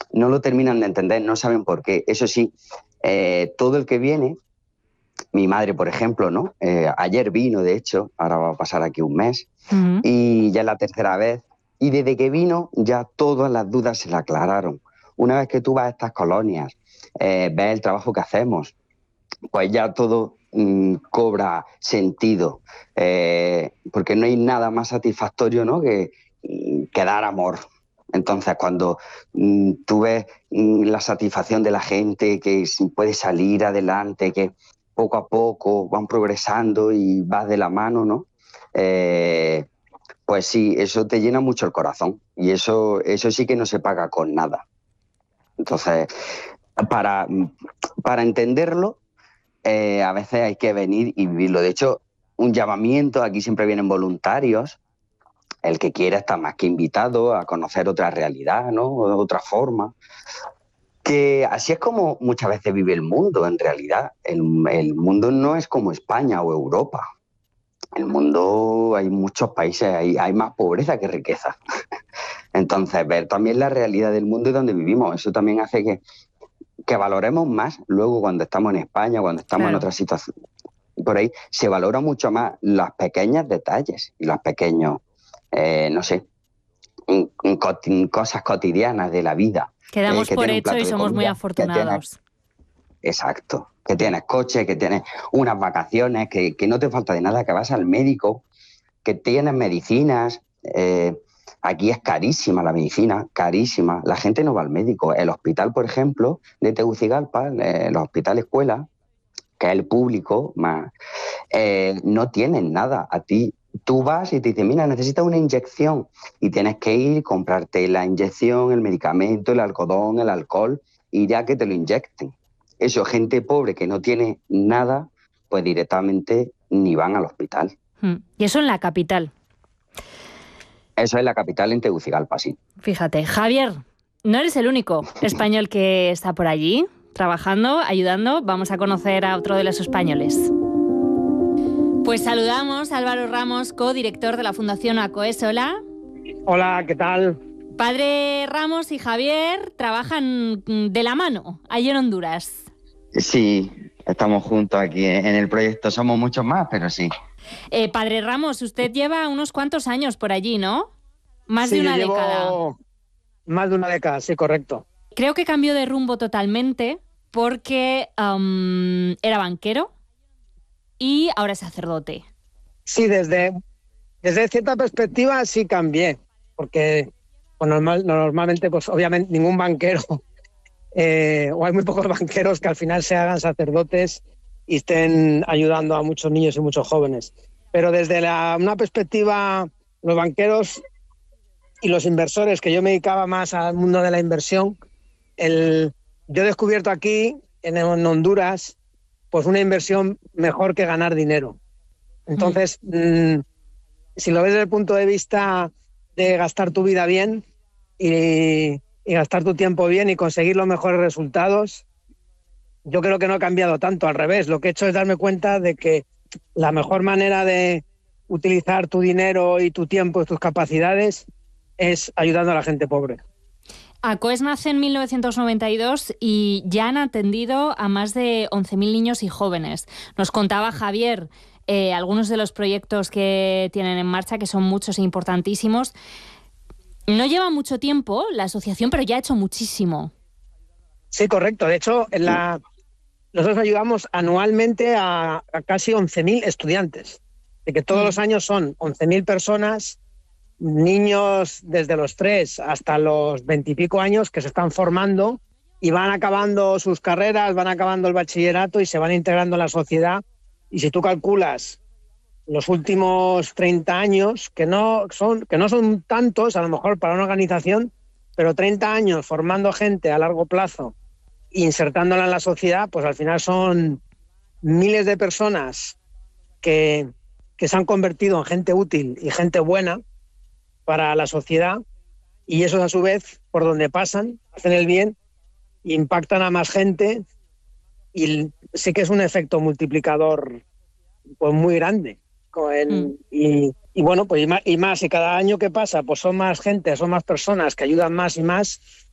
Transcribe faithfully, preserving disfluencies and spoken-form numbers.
no lo terminan de entender, no saben por qué. Eso sí, eh, todo el que viene, mi madre, por ejemplo, ¿no? Eh, ayer vino, de hecho, ahora va a pasar aquí un mes, uh-huh. y ya es la tercera vez, y desde que vino ya todas las dudas se le aclararon. Una vez que tú vas a estas colonias, eh, ves el trabajo que hacemos, pues ya todo mmm, cobra sentido, eh, porque no hay nada más satisfactorio, ¿no? que, que dar amor. Entonces, cuando mmm, tú ves mmm, la satisfacción de la gente, que puede salir adelante, que poco a poco van progresando y vas de la mano, ¿no? Eh, pues sí, eso te llena mucho el corazón, y eso, eso sí que no se paga con nada. Entonces, para, para entenderlo, eh, a veces hay que venir y vivirlo. De hecho, un llamamiento, aquí siempre vienen voluntarios, el que quiera está más que invitado a conocer otra realidad, ¿no? Otra forma. Que así es como muchas veces vive el mundo, en realidad. El, el mundo no es como España o Europa. El mundo, hay muchos países, hay, hay más pobreza que riqueza. Entonces, ver también la realidad del mundo y donde vivimos, eso también hace que, que valoremos más luego cuando estamos en España, cuando estamos claro. en otra situación. Por ahí se valora mucho más los pequeños detalles y los pequeños, eh, no sé, cosas cotidianas de la vida. Quedamos eh, que por hecho y somos comida, muy afortunados. Que tienes, exacto, que tienes coche, que tienes unas vacaciones, que, que no te falta de nada, que vas al médico, que tienes medicinas. Eh, aquí es carísima la medicina, carísima. La gente no va al médico. El hospital, por ejemplo, de Tegucigalpa, el hospital escuela, que es el público, más, eh, no tienen nada. A ti, tú vas y te dicen, mira, necesitas una inyección, y tienes que ir, comprarte la inyección, el medicamento, el algodón, el alcohol, y ya que te lo inyecten. Eso, gente pobre que no tiene nada, pues directamente ni van al hospital. Y eso en la capital. Eso es la capital, en Tegucigalpa, sí. Fíjate, Javier, no eres el único español que está por allí, trabajando, ayudando. Vamos a conocer a otro de los españoles. Pues saludamos a Álvaro Ramos, codirector de la Fundación ACOES. Hola. Hola, ¿qué tal? Padre Ramos y Javier trabajan de la mano allí en Honduras. Sí, estamos juntos aquí en el proyecto. Somos muchos más, pero sí. Eh, Padre Ramos, usted lleva unos cuantos años por allí, ¿no? Más sí, de una yo llevo década. Más de una década, sí, correcto. Creo que cambió de rumbo totalmente porque um, era banquero y ahora es sacerdote. Sí, desde, desde cierta perspectiva sí cambié, porque pues, normal, normalmente, pues obviamente ningún banquero, eh, o hay muy pocos banqueros que al final se hagan sacerdotes y estén ayudando a muchos niños y muchos jóvenes. Pero desde la, una perspectiva, los banqueros y los inversores, que yo me dedicaba más al mundo de la inversión, el, yo he descubierto aquí, en, en Honduras, pues una inversión mejor que ganar dinero. Entonces, mm. mmm, si lo ves desde el punto de vista de gastar tu vida bien y, y gastar tu tiempo bien y conseguir los mejores resultados, yo creo que no ha cambiado tanto. Al revés, lo que he hecho es darme cuenta de que la mejor manera de utilizar tu dinero y tu tiempo y tus capacidades es ayudando a la gente pobre. ACOES nace en mil novecientos noventa y dos y ya han atendido a más de once mil niños y jóvenes. Nos contaba Javier eh, algunos de los proyectos que tienen en marcha, que son muchos e importantísimos. No lleva mucho tiempo la asociación, pero ya ha hecho muchísimo. Sí, correcto. De hecho, en la, nosotros ayudamos anualmente a, a casi once mil estudiantes. De que todos mm. los años son once mil personas, niños desde los tres hasta los veintipico años que se están formando y van acabando sus carreras, van acabando el bachillerato y se van integrando en la sociedad. Y si tú calculas los últimos treinta años, que no son, que no son tantos a lo mejor para una organización, pero treinta años formando gente a largo plazo, insertándola en la sociedad, pues al final son miles de personas que, que se han convertido en gente útil y gente buena para la sociedad, y esos a su vez, por donde pasan, hacen el bien, impactan a más gente, y sí que es un efecto multiplicador pues muy grande. El, mm. y, y bueno, pues y más, y más, y cada año que pasa, pues son más gente, son más personas que ayudan más y más,